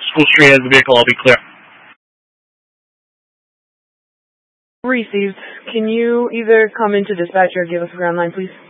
School Street has the vehicle. I'll be clear. Received. Can you either come into dispatch or give us a ground line, please?